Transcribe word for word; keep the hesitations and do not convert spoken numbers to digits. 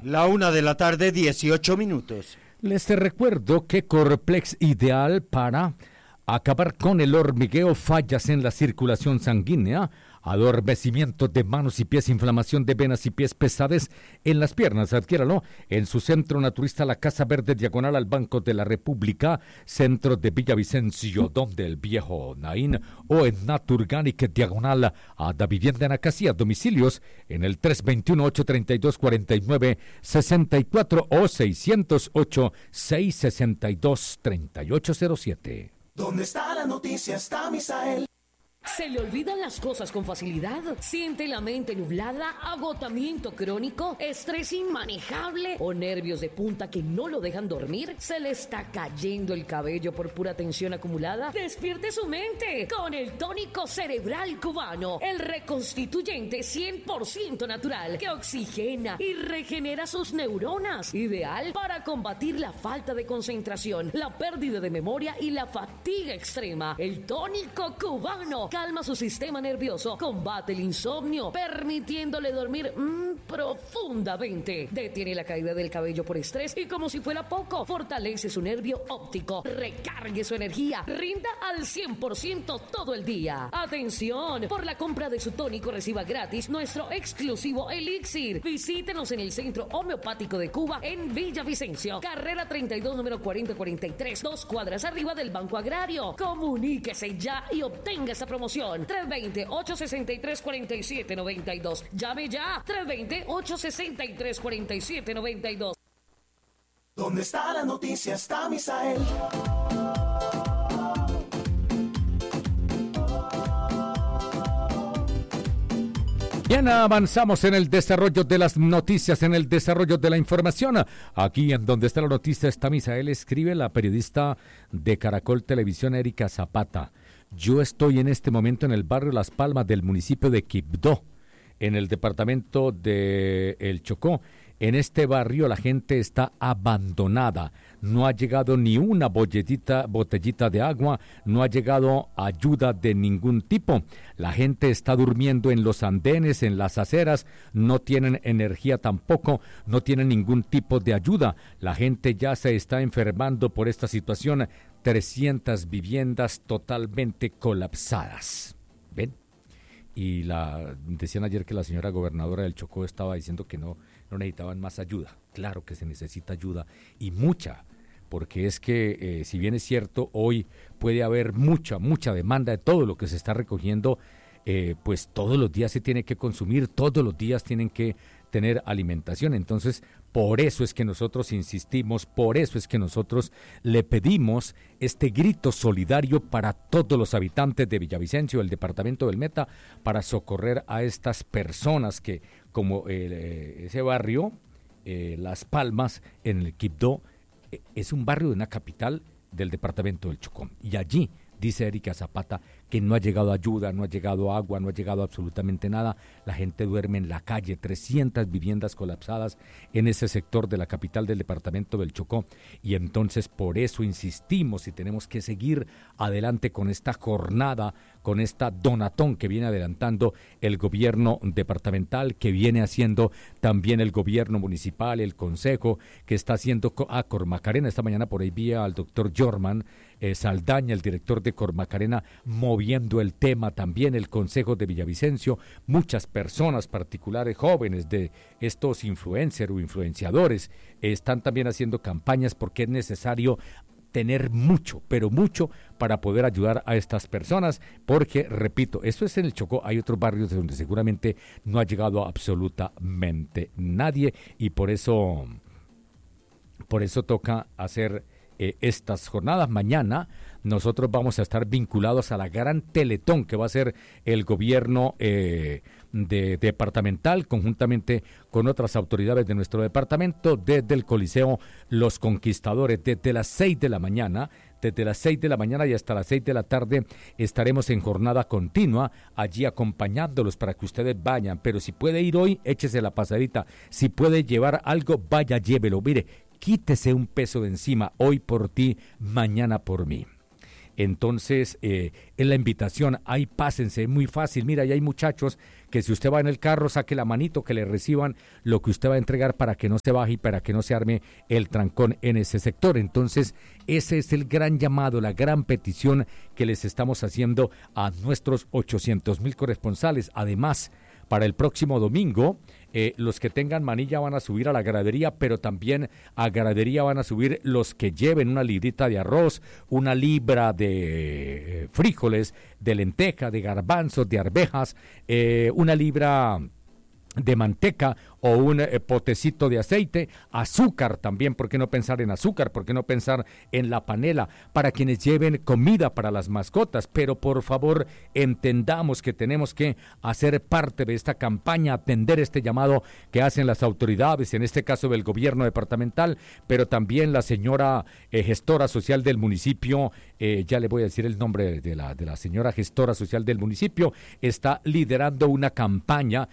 La una de la tarde, dieciocho minutos. Les recuerdo que Corplex, ideal para acabar con el hormigueo, fallas en la circulación sanguínea, adormecimiento de manos y pies, inflamación de venas y pies, pesadez en las piernas. Adquiéralo en su centro naturista La Casa Verde, diagonal al Banco de la República, centro de Villavicencio, donde el viejo Naín, o en Naturganic, diagonal a la vivienda en Acacia. Domicilios en el tres dos uno, ocho tres dos, cuatro nueve seis cuatro o seiscientos ocho, seiscientos sesenta y dos, treinta y ocho cero siete. ¿Dónde está la noticia? Está Misael. ¿Se le olvidan las cosas con facilidad? ¿Siente la mente nublada? ¿Agotamiento crónico? ¿Estrés inmanejable? ¿O nervios de punta que no lo dejan dormir? ¿Se le está cayendo el cabello por pura tensión acumulada? ¡Despierte su mente con el tónico cerebral cubano! El reconstituyente cien por ciento natural que oxigena y regenera sus neuronas. Ideal para combatir la falta de concentración, la pérdida de memoria y la fatiga extrema. El tónico cubano calma su sistema nervioso, combate el insomnio, permitiéndole dormir mmm, profundamente. Detiene la caída del cabello por estrés y, como si fuera poco, fortalece su nervio óptico. Recargue su energía, rinda al cien por ciento todo el día. ¡Atención! Por la compra de su tónico reciba gratis nuestro exclusivo elixir. Visítenos en el Centro Homeopático de Cuba en Villavicencio, carrera treinta y dos, número cuarenta cuarenta y tres, dos cuadras arriba del Banco Agrario. Comuníquese ya y obtenga esa promoción. tres dos cero, ocho seis tres, cuatro siete nueve dos. Llame ya. tres dos cero, ocho seis tres, cuatro siete nueve dos. ¿Dónde está la noticia? Está Misael. Bien, avanzamos en el desarrollo de las noticias, en el desarrollo de la información. Aquí en Donde está la noticia está Misael, escribe la periodista de Caracol Televisión, Erika Zapata. Yo estoy en este momento en el barrio Las Palmas del municipio de Quibdó, en el departamento de El Chocó. En este barrio la gente está abandonada, no ha llegado ni una botellita, botellita de agua, no ha llegado ayuda de ningún tipo. La gente está durmiendo en los andenes, en las aceras, no tienen energía tampoco, no tienen ningún tipo de ayuda. La gente ya se está enfermando por esta situación. trescientas viviendas totalmente colapsadas. ¿Ven? Y la decían ayer que la señora gobernadora del Chocó estaba diciendo que no, no necesitaban más ayuda. Claro que se necesita ayuda, y mucha, porque es que eh, si bien es cierto, hoy puede haber mucha, mucha demanda de todo lo que se está recogiendo, eh, pues todos los días se tiene que consumir, todos los días tienen que tener alimentación. Entonces, por eso es que nosotros insistimos, por eso es que nosotros le pedimos este grito solidario para todos los habitantes de Villavicencio, del departamento del Meta, para socorrer a estas personas que, como eh, ese barrio, eh, Las Palmas, en el Quibdó, eh, es un barrio de una capital del departamento del Chocó. Y allí, dice Erika Zapata, que no ha llegado ayuda, no ha llegado agua, no ha llegado absolutamente nada. La gente duerme en la calle, trescientas viviendas colapsadas en ese sector de la capital del departamento del Chocó. Y entonces por eso insistimos y tenemos que seguir adelante con esta jornada, con esta donatón que viene adelantando el gobierno departamental, que viene haciendo también el gobierno municipal, el consejo, que está haciendo a Cormacarena. Esta mañana por ahí vi al doctor Jorman eh, Saldaña, el director de Cormacarena, moviendo el tema, también el Consejo de Villavicencio, muchas personas particulares jóvenes de estos influencers o influenciadores eh, están también haciendo campañas, porque es necesario tener mucho, pero mucho para poder ayudar a estas personas, porque, repito, esto es en el Chocó, hay otros barrios de donde seguramente no ha llegado absolutamente nadie, y por eso, por eso toca hacer eh, estas jornadas. Mañana nosotros vamos a estar vinculados a la gran teletón que va a hacer el gobierno eh, de, departamental, conjuntamente con otras autoridades de nuestro departamento, desde el Coliseo Los Conquistadores, desde las seis de la mañana, desde las seis de la mañana y hasta las seis de la tarde estaremos en jornada continua, allí acompañándolos para que ustedes vayan. Pero si puede ir hoy, échese la pasadita. Si puede llevar algo, vaya, llévelo. Mire, quítese un peso de encima, hoy por ti, mañana por mí. Entonces, eh, es la invitación, ahí pásense, es muy fácil. Mira, ahí hay muchachos que si usted va en el carro, saque la manito, que le reciban lo que usted va a entregar para que no se baje y para que no se arme el trancón en ese sector. Entonces, ese es el gran llamado, la gran petición que les estamos haciendo a nuestros ochocientos mil corresponsales. Además, para el próximo domingo, eh, los que tengan manilla van a subir a la gradería, pero también a gradería van a subir los que lleven una librita de arroz, una libra de eh, frijoles, de lenteja, de garbanzos, de arvejas, eh, una libra de manteca o un eh, potecito de aceite, azúcar también, ¿por qué no pensar en azúcar? ¿Por qué no pensar en la panela? Para quienes lleven comida para las mascotas, pero por favor entendamos que tenemos que hacer parte de esta campaña, atender este llamado que hacen las autoridades, en este caso del gobierno departamental, pero también la señora eh, gestora social del municipio, eh, ya le voy a decir el nombre de la, de la señora gestora social del municipio, está liderando una campaña